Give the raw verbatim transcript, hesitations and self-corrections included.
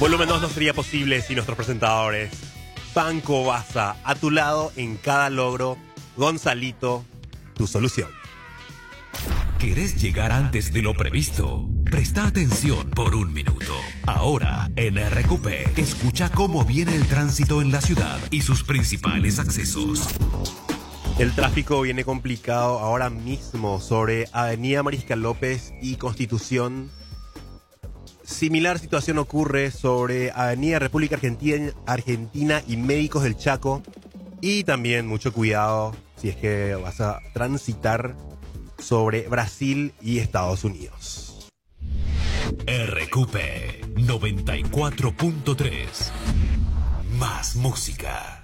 Volumen dos no sería posible sin nuestros presentadores. Banco Baza, a tu lado en cada logro. Gonzalito, tu solución. ¿Querés llegar antes de lo previsto? Presta atención por un minuto. Ahora, en R Q P, escucha cómo viene el tránsito en la ciudad y sus principales accesos. El tráfico viene complicado ahora mismo sobre Avenida Mariscal López y Constitución. Similar situación ocurre sobre Avenida República Argentina, Argentina y Médicos del Chaco. Y también mucho cuidado si es que vas a transitar sobre Brasil y Estados Unidos. R Q P noventa y cuatro punto tres. Más música.